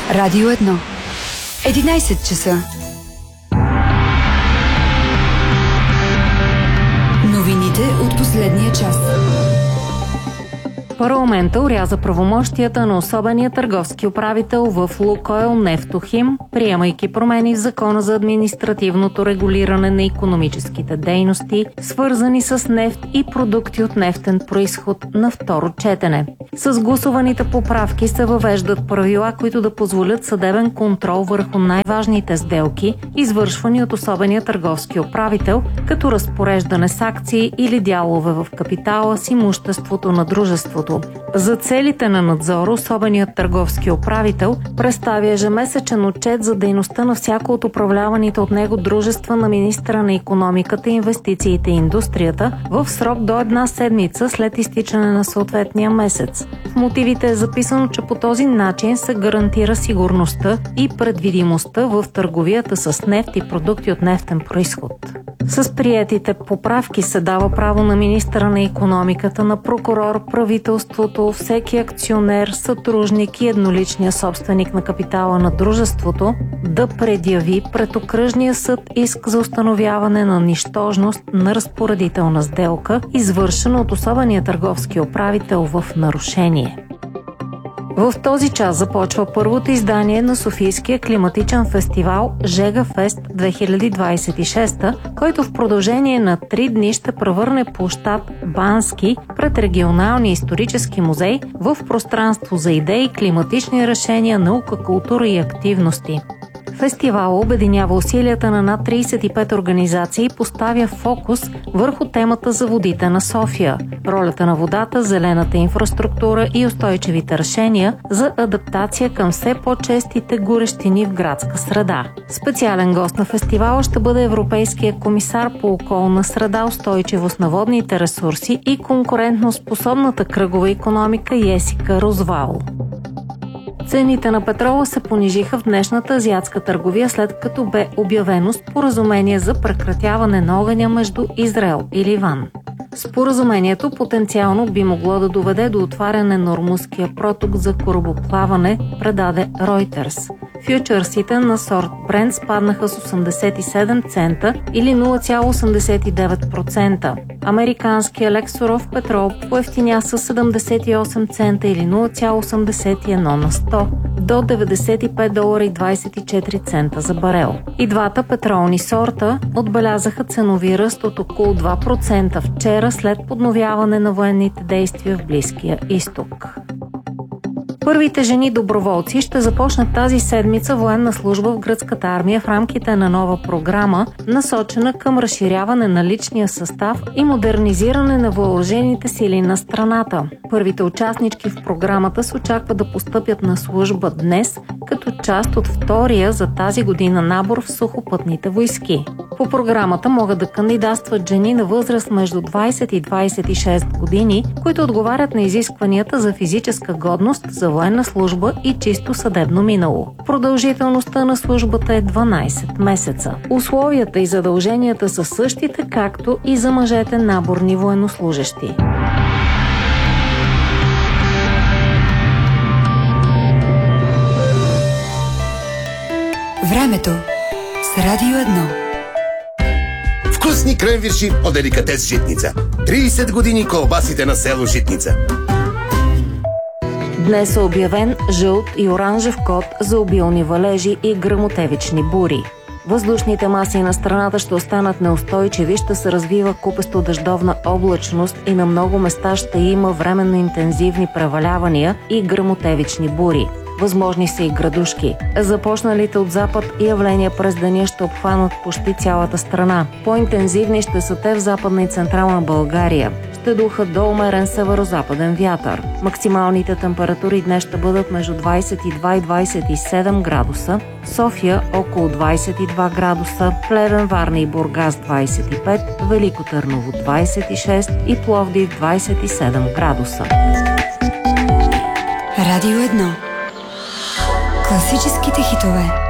Радио 1. 11 часа. Новините от последния час. Парламента оряза правомощията на особения търговски управител в Лукойл Нефтохим, приемайки промени в Закона за административното регулиране на икономическите дейности, свързани с нефт и продукти от нефтен произход на второ четене. С гласуваните поправки се въвеждат правила, които да позволят съдебен контрол върху най-важните сделки, извършвани от особения търговски управител, като разпореждане с акции или дялове в капитала с имуществото на дружеството. За целите на надзора, особеният търговски управител представя ежемесечен отчет за дейността на всяко от управляваните от него дружества на министъра на икономиката, инвестициите и индустрията в срок до една седмица след изтичане на съответния месец. В мотивите е записано, че по този начин се гарантира сигурността и предвидимостта в търговията с нефт и продукти от нефтен произход. С приетите поправки се дава право на министъра на икономиката, на прокурор, правителството, всеки акционер, съдружник и едноличния собственик на капитала на дружеството да предяви пред окръжния съд иск за установяване на нищожност на разпоредителна сделка, извършена от особения търговски управител в нарушение. В този час започва първото издание на Софийския климатичен фестивал Жега Фест 2026, който в продължение на 3 дни ще превърне площад Бански пред регионалния исторически музей в пространство за идеи, климатични решения, наука, култура и активности. Фестивал обединява усилията на над 35 организации и поставя фокус върху темата за водите на София, ролята на водата, зелената инфраструктура и устойчивите решения за адаптация към все по-честите горещини в градска среда. Специален гост на фестивала ще бъде Европейския комисар по околна среда, устойчивост на водните ресурси и конкурентноспособната кръгова икономика Есика Розвал. Цените на петрола се понижиха в днешната азиатска търговия, след като бе обявено споразумение за прекратяване на огъня между Израел и Ливан. Споразумението потенциално би могло да доведе до отваряне на Ормузския проток за корабоплаване, предаде Reuters. Фючърсите на сорт Брент спаднаха с 87 цента или 0,89%. Американския лексуров петрол поевтиня с 78 цента или 0,81 на 100 до $95.24 за барел. И двата петролни сорта отбелязаха ценови ръст от около 2% вчера след подновяване на военните действия в Близкия изток. Първите жени доброволци ще започнат тази седмица военна служба в гръцката армия в рамките на нова програма, насочена към разширяване на личния състав и модернизиране на въоръжените сили на страната. Първите участнички в програмата се очаква да постъпят на служба днес, като част от втория за тази година набор в сухопътните войски. По програмата могат да кандидатстват жени на възраст между 20 и 26 години, които отговарят на изискванията за физическа годност, за военна служба и чисто съдебно минало. Продължителността на службата е 12 месеца. Условията и задълженията са същите, както и за мъжете наборни военнослужещи. Времето с Радио 1. Вкусни кренвирши от деликатес Житница. 30 години колбасите на село Житница. Днес е обявен жълт и оранжев код за обилни валежи и гръмотевични бури. Въздушните маси на страната ще останат неустойчиви, ще се развива купесто дъждовна облачност и на много места ще има временно интензивни превалявания и гръмотевични бури. Възможни са и градушки. Започналите от запад явления през деня ще обхванат почти цялата страна. По-интензивни ще са те в Западна и Централна България. Ще духат до умерен северо-западен вятър. Максималните температури днес ще бъдат между 22 и 27 градуса, София около 22 градуса, Плевен, Варна и Бургас 25, Велико Търново 26 и Пловдив 27 градуса. Радио 1. Класическите хитове.